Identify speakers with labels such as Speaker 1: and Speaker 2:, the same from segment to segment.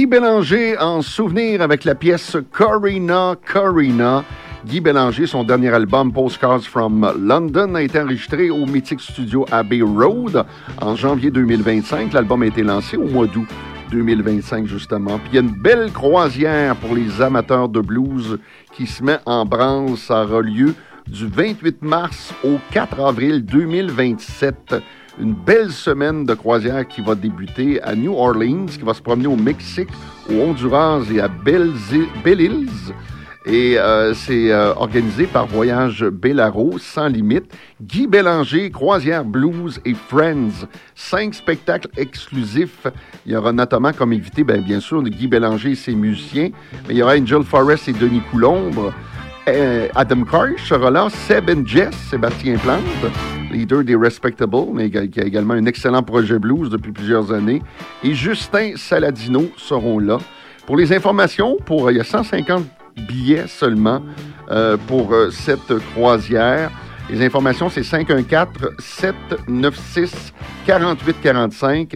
Speaker 1: Bélanger en souvenir avec la pièce Corina, Corina. Guy Bélanger, son dernier album Postcards from London a été enregistré au mythique studio Abbey Road en janvier 2025. L'album a été lancé au mois d'août 2025 justement. Puis il y a une belle croisière pour les amateurs de blues qui se met en branle. Ça aura lieu du 28 mars au 4 avril 2027. Une belle semaine de croisière qui va débuter à New Orleans, qui va se promener au Mexique, au Honduras et à Belle Îles. Et c'est organisé par Voyage Bellaro, Sans Limite. Guy Bélanger, Croisière Blues et Friends. 5 spectacles exclusifs. Il y aura notamment comme invité, bien sûr, Guy Bélanger et ses musiciens. Mais il y aura Angel Forrest et Denis Coulombre. Adam Karsh sera là. Seb and Jess, Sébastien Plante, leader des Respectable, mais qui a également un excellent projet blues depuis plusieurs années. Et Justin Saladino seront là. Pour les informations, il y a 150 billets seulement pour cette croisière. Les informations, c'est 514-796-4845.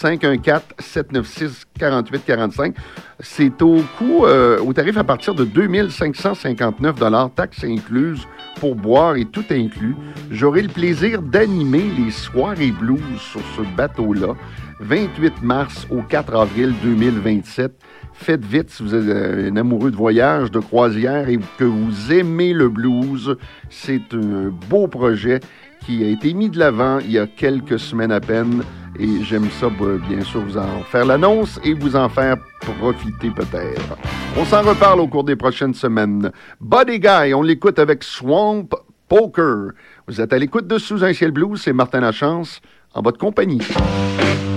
Speaker 1: 514-796-4845. C'est au tarif à partir de 2559 $, taxes incluses pour boire et tout inclus. J'aurai le plaisir d'animer les soirées blues sur ce bateau-là, 28 mars au 4 avril 2027. Faites vite si vous êtes un amoureux de voyage, de croisière et que vous aimez le blues. C'est un beau projet qui a été mis de l'avant il y a quelques semaines à peine. Et j'aime ça, bien sûr, vous en faire l'annonce et vous en faire profiter peut-être. On s'en reparle au cours des prochaines semaines. Buddy Guy, on l'écoute avec Swamp Poker. Vous êtes à l'écoute de Sous un ciel blues, c'est Martin Lachance en votre compagnie.